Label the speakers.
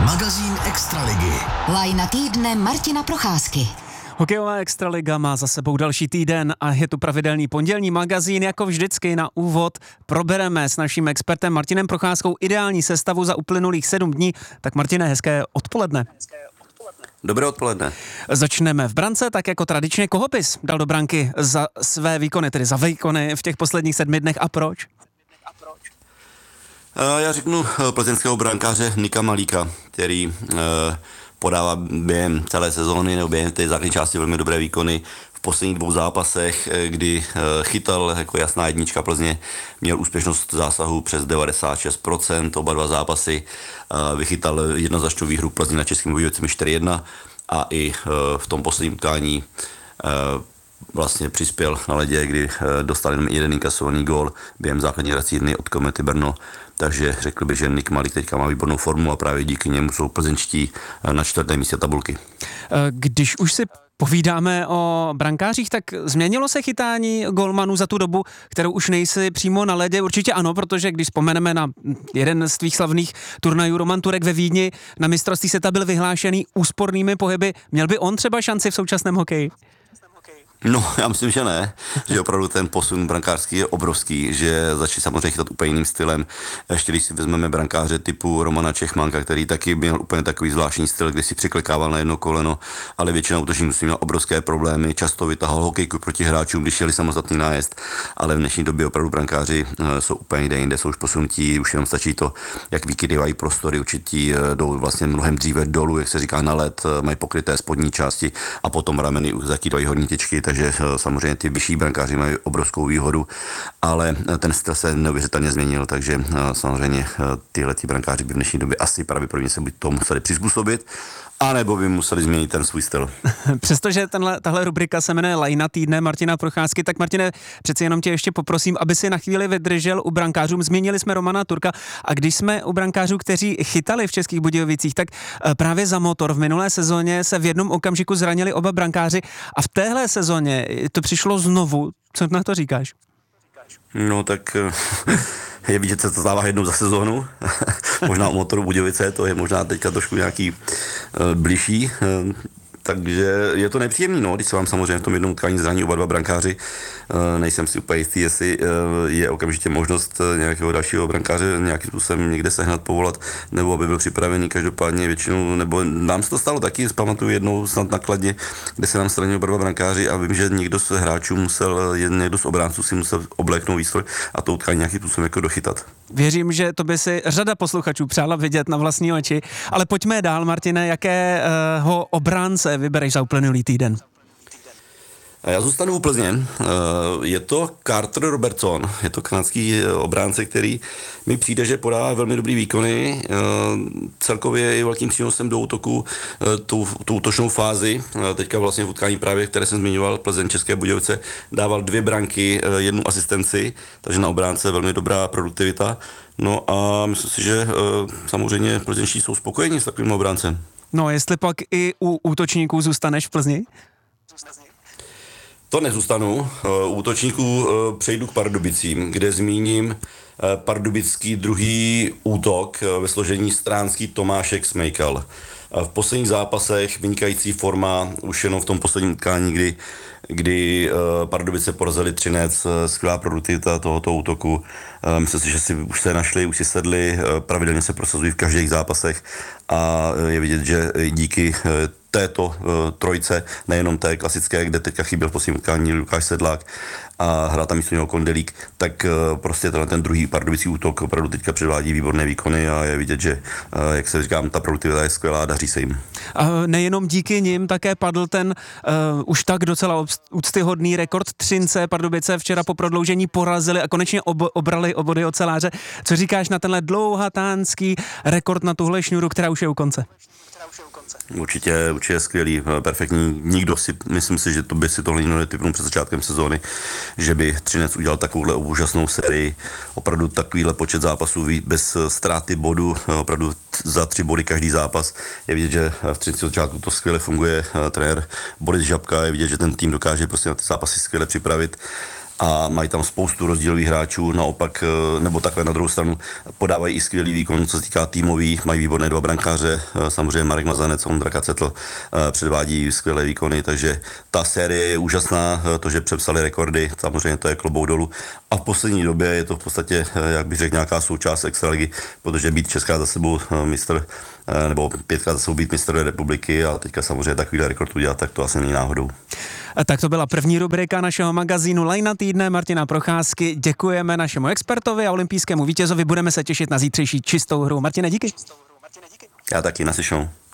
Speaker 1: Magazín Extraligy.
Speaker 2: Lajna týdne Martina Procházky.
Speaker 3: Hokejová extraliga má za sebou další týden a je tu pravidelný pondělní magazín. Jako vždycky na úvod probereme s naším expertem Martinem Procházkou ideální sestavu za uplynulých 7 dní. Tak Martine, hezké odpoledne.
Speaker 4: Dobré odpoledne.
Speaker 3: Začneme v brance, tak jako tradičně. Koho bys dal do branky za své výkony, tedy za výkony v těch posledních 7 dnech a proč?
Speaker 4: Já řeknu plzeňského brankáře Nika Malíka, který podává během celé sezóny nebo během té základní části velmi dobré výkony. V posledních 2 zápasech, kdy chytal jako jasná jednička Plzně, měl úspěšnost zásahu přes 96%, oba 2 zápasy, vychytal jednoznačnou výhru Plzně na Českým Budějovicemi 4-1 a i v tom posledním utkání vlastně přispěl na ledě, kdy dostal jenom jeden inkasovaný gól během základní hrací jedny od Komety Brno. Takže řekl bych, že Nik Malík teďka má výbornou formu a právě díky němu jsou plzeňští na 4. místě tabulky.
Speaker 3: Když už si povídáme o brankářích, tak změnilo se chytání golmanů za tu dobu, kterou už nejsi přímo na ledě? Určitě ano, protože když vzpomeneme na jeden z tvých slavných turnajů, Roman Turek ve Vídni, na mistrovství světa byl vyhlášený úspornými pohyby. Měl by on třeba šanci v současném hokeji?
Speaker 4: No, já myslím, že ne, že opravdu ten posun brankářský je obrovský, že začne samozřejmě chytat úplně jiným stylem. Ještě když si vezmeme brankáře typu Romana Čechmanka, který taky měl úplně takový zvláštní styl, kdy si přiklikával na jedno koleno, ale většina útočníků měl obrovské problémy, často vytahal hokejku proti hráčům, když jeli samostatný nájezd, ale v dnešní době opravdu brankáři jsou úplně jinde, jsou už posunutí, už jenom stačí to, jak vykydávají prostory, určití jdou vlastně mnohem dříve dolů, jak se říká na led, mají pokryté spodní části a potom rameny zakývají horní tyčky. Takže samozřejmě ty vyšší brankáři mají obrovskou výhodu, ale ten styl se neuvěřitelně změnil, takže samozřejmě tyhle brankáři by v dnešní době asi pravděpodobně se buď to museli přizpůsobit, anebo by museli změnit ten svůj styl.
Speaker 3: Přestože tahle rubrika se jmenuje Lajna týdne Martina Procházky, tak Martine, přeci jenom tě ještě poprosím, aby si na chvíli vydržel u brankářů. Zmínili jsme Romana Turka a když jsme u brankářů, kteří chytali v Českých Budějovicích, tak právě za Motor v minulé sezóně se v jednom okamžiku zranili oba brankáři a v téhle sezóně to přišlo znovu. Co na to říkáš?
Speaker 4: No tak je vidět, že to stává jednou za sezónu. Možná u Motoru Budějovice to je možná teďka trošku nějaký bližší. Takže je to nepříjemný, no, když se vám samozřejmě v tom jednom utkání zraní oba 2 brankáři. Nejsem si úplně jistý, jestli je okamžitě možnost nějakého dalšího brankáře nějakým způsobem někde sehnat, povolat, nebo aby byl připravený. Každopádně většinou, nebo nám se to stalo taky, pamatuju jednou snad nakladně, kde se nám zranili oba 2 brankáři a vím, že někdo z hráčů někdo z obránců si musel obléknout výstroj a to utkání nějakým způsobem jako dochytat.
Speaker 3: Věřím, že to by si řada posluchačů přála vidět na vlastní oči, ale pojďme dál, Martine, jakého obránce vybereš za uplynulý týden?
Speaker 4: Já zůstanu u Plzně. Je to Carter Robertson, je to kanadský obránce, který mi přijde, že podává velmi dobrý výkony. Celkově je velkým přínosem do útoku tu útočnou fázi. Teďka vlastně v utkání právě, které jsem zmiňoval, Plzeň České Budějovice, dával 2 branky, 1 asistenci, takže na obránce velmi dobrá produktivita. No a myslím si, že samozřejmě plzeňští jsou spokojení s takovým obráncem.
Speaker 3: No, jestli pak i u útočníků zůstaneš v Plzni?
Speaker 4: To nezůstanu. U útočníků přejdu k Pardubicím, kde zmíním pardubický druhý útok ve složení Stránský, Tomášek, Smejkal. V posledních zápasech vynikající forma, už jenom v tom posledním utkání, kdy Pardubice porazili Třinec, skvělá produktivita tohoto útoku. Myslím si, že si už se našli, už si sedli, pravidelně se prosazují v každých zápasech a je vidět, že díky této trojce, nejenom té klasické, kde teďka chyběl v posledním utkání Lukáš Sedlák a hrál tam místo něho Kondelík, tak prostě ten druhý pardubický útok opravdu teďka předvádí výborné výkony a je vidět, že, jak se říkám, ta produktivita je skvělá a daří se jim. A
Speaker 3: nejenom díky nim také padl ten už tak docela úctyhodný rekord Třince. Pardubice včera po prodloužení porazili a konečně obrali obody oceláře. Co říkáš na tenhle dlouhatánský rekord na tuhle šňůru, která už je u konce?
Speaker 4: Určitě skvělý, perfektní. Nikdo si, myslím si, že to by si tohle nikdo netypnul před začátkem sezóny, že by Třinec udělal takovouhle úžasnou sérii, opravdu takovýhle počet zápasů bez ztráty bodu, opravdu za 3 body každý zápas. Je vidět, že v Třinci od začátku to skvěle funguje, trenér Boris Žabka, je vidět, že ten tým dokáže prostě na ty zápasy skvěle připravit. a mají tam spoustu rozdílových hráčů, naopak, nebo takhle na druhou stranu podávají i skvělý výkon, co se týká týmový, mají výborné 2 brankáře, samozřejmě Marek Mazanec, Ondra Kacetl předvádí skvělé výkony, takže ta série je úžasná, to, že přepsali rekordy, samozřejmě to je klobouk dolů a v poslední době je to v podstatě, jak bych řekl, nějaká součást extraligy, protože být Česká za sebou mistr, nebo 5krát za sebou být mistr republiky a teďka samozřejmě takovýhle rekord udělat, tak to asi není náhodou.
Speaker 3: Tak to byla první rubrika našeho magazínu Lajna týdne Martina Procházky. Děkujeme našemu expertovi a olympijskému vítězovi. Budeme se těšit na zítřejší čistou hru. Martine, díky.
Speaker 4: Já taky, naslyšenou.